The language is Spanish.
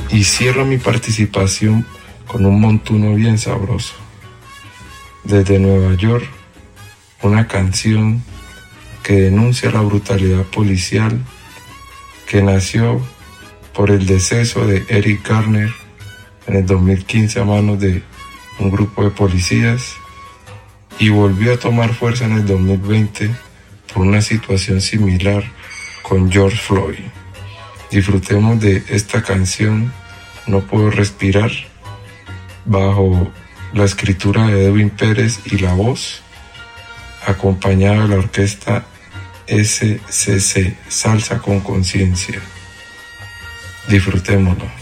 Y cierro mi participación con un montuno bien sabroso. Desde Nueva York, una canción que denuncia la brutalidad policial que nació por el deceso de Eric Garner en el 2015 a manos de un grupo de policías y volvió a tomar fuerza en el 2020 por una situación similar con George Floyd. Disfrutemos de esta canción No Puedo Respirar, bajo la escritura de Edwin Pérez y la voz, acompañada de la orquesta SCC, Salsa con Conciencia. Disfrutémoslo.